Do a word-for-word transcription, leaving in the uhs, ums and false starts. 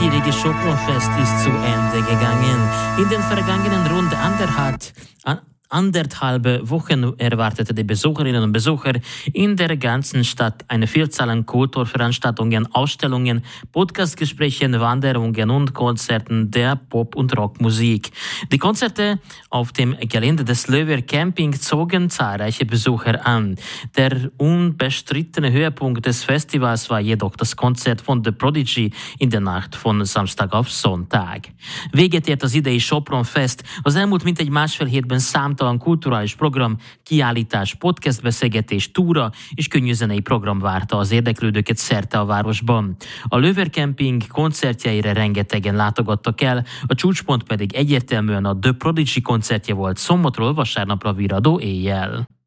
diesjährige Sopronfest ist zu Ende gegangen. In den vergangenen rund anderthalb, anderthalb Wochen erwartete die Besucherinnen und Besucher in der ganzen Stadt eine Vielzahl an Kulturveranstaltungen, Ausstellungen, Podcastgesprächen, Wanderungen und Konzerten der Pop- und Rockmusik. Die Konzerte auf dem Gelände des Löwer Camping zogen zahlreiche Besucher an. Der unbestrittene Höhepunkt des Festivals war jedoch das Konzert von The Prodigy in der Nacht von Samstag auf Sonntag. Véget ért az idei Sopron Fest. Az elmúlt mintegy másfél hétben számtalan kulturális program, kiállítás, podcastbeszélgetés, túra és könnyűzenei program várta az érdeklődőket szerte a városban. A Löwer Camping koncertjeire rengetegen látogattak el, a csúcspont pedig egyértelműen a The Prodigy koncertje volt szombatról vasárnapra virradó éjjel.